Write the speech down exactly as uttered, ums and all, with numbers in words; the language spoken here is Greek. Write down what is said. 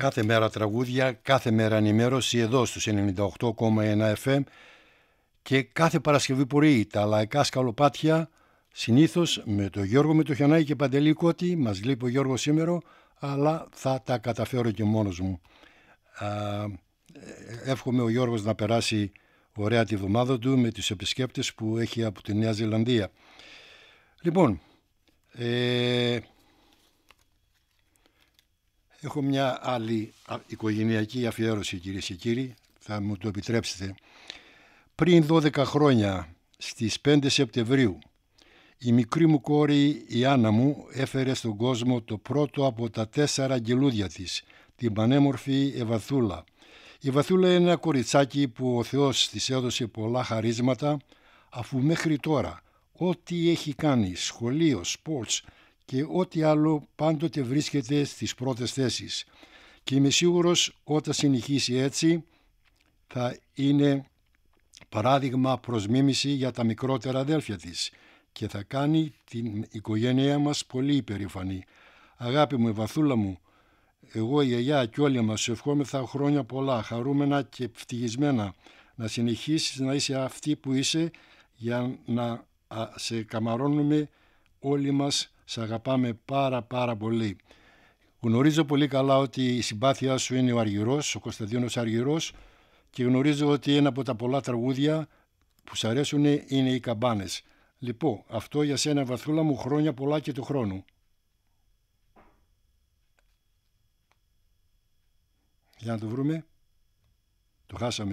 Κάθε μέρα τραγούδια, κάθε μέρα ενημέρωση εδώ στους ενενήντα οκτώ κόμμα ένα εφ εμ και κάθε Παρασκευή πρωί τα λαϊκά σκαλοπάτια, συνήθως με τον Γιώργο Μητοχιανάκη και Παντελή Κώτη. Μας λείπει ο Γιώργος σήμερα, αλλά θα τα καταφέρω και μόνος μου. Α, εύχομαι ο Γιώργος να περάσει ωραία τη βδομάδα του με τους επισκέπτες που έχει από τη Νέα Ζηλανδία. Λοιπόν, ε, έχω μια άλλη οικογενειακή αφιέρωση, κυρίες και κύριοι, θα μου το επιτρέψετε. Πριν δώδεκα χρόνια, στις πέντε Σεπτεμβρίου, η μικρή μου κόρη η Άννα μου έφερε στον κόσμο το πρώτο από τα τέσσερα αγγελούδια της, την πανέμορφη Ευαθούλα. Η Ευαθούλα είναι ένα κοριτσάκι που ο Θεός της έδωσε πολλά χαρίσματα, αφού μέχρι τώρα ό,τι έχει κάνει, σχολείο, σπορτς και ό,τι άλλο πάντοτε βρίσκεται στις πρώτες θέσεις. Και είμαι σίγουρος όταν συνεχίσει έτσι θα είναι παράδειγμα προς μίμηση για τα μικρότερα αδέλφια της και θα κάνει την οικογένειά μας πολύ υπερήφανη. Αγάπη μου, Ευαθούλα μου, εγώ, η γιαγιά και όλοι μας σου ευχόμεθα χρόνια πολλά, χαρούμενα και ευτυχισμένα, να συνεχίσεις να είσαι αυτή που είσαι, για να σε καμαρώνουμε όλοι μας, σε αγαπάμε πάρα πάρα πολύ. Γνωρίζω πολύ καλά ότι η συμπάθειά σου είναι ο Αργυρός, ο Κωνσταντίνος Αργυρός, και γνωρίζω ότι ένα από τα πολλά τραγούδια που σ' αρέσουν είναι οι καμπάνες. Λοιπόν, αυτό για σένα, Βαθούλα μου, χρόνια πολλά και του χρόνου. Για να το βρούμε. Το χάσαμε.